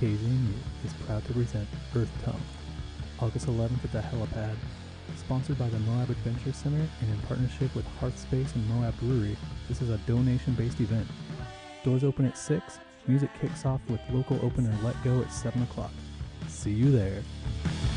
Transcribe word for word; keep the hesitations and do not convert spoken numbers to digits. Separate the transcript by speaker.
Speaker 1: K Z M U is proud to present Earth Tongue, August eleventh at the Helipad. Sponsored by the Moab Adventure Center and in partnership with Hearthspace and Moab Brewery, this is a donation-based event. Doors open at six, music kicks off with local opener Let Go at seven o'clock. See you there.